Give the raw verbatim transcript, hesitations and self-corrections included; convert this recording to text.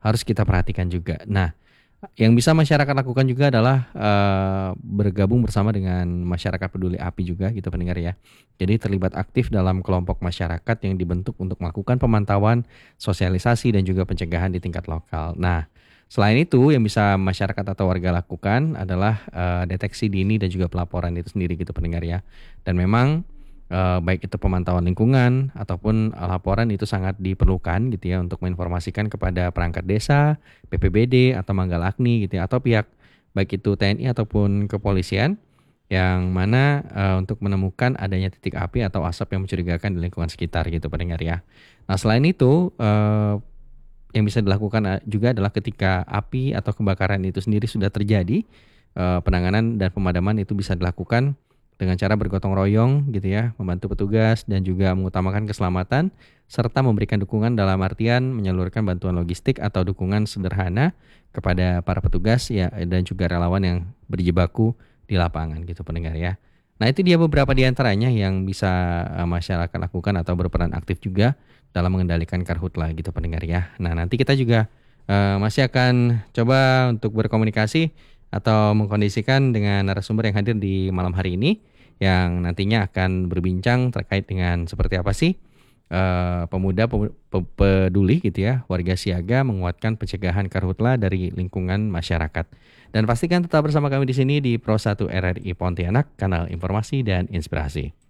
harus kita perhatikan juga. Nah, yang bisa masyarakat lakukan juga adalah uh, bergabung bersama dengan masyarakat peduli api juga gitu pendengar ya. Jadi terlibat aktif dalam kelompok masyarakat yang dibentuk untuk melakukan pemantauan, sosialisasi dan juga pencegahan di tingkat lokal. Nah, selain itu yang bisa masyarakat atau warga lakukan adalah uh, deteksi dini dan juga pelaporan itu sendiri gitu pendengar ya. Dan memang eh, baik itu pemantauan lingkungan ataupun eh, laporan itu sangat diperlukan gitu ya untuk menginformasikan kepada perangkat desa, B P B D atau Manggala Agni gitu ya atau pihak baik itu T N I ataupun kepolisian yang mana eh, untuk menemukan adanya titik api atau asap yang mencurigakan di lingkungan sekitar gitu pendengar ya. Nah, selain itu eh, yang bisa dilakukan eh, juga adalah ketika api atau kebakaran itu sendiri sudah terjadi, eh, penanganan dan pemadaman itu bisa dilakukan dengan cara bergotong royong gitu ya, membantu petugas dan juga mengutamakan keselamatan serta memberikan dukungan dalam artian menyalurkan bantuan logistik atau dukungan sederhana kepada para petugas ya dan juga relawan yang berjibaku di lapangan gitu pendengar ya. Nah, itu dia beberapa di antaranya yang bisa eh, masyarakat lakukan atau berperan aktif juga dalam mengendalikan karhutla gitu pendengar ya. Nah, nanti kita juga eh, masih akan coba untuk berkomunikasi atau mengkondisikan dengan narasumber yang hadir di malam hari ini yang nantinya akan berbincang terkait dengan seperti apa sih eh, pemuda pemu- pe- peduli gitu ya, warga siaga menguatkan pencegahan karhutla dari lingkungan masyarakat. Dan pastikan tetap bersama kami di sini di Pro satu R R I Pontianak, kanal informasi dan inspirasi.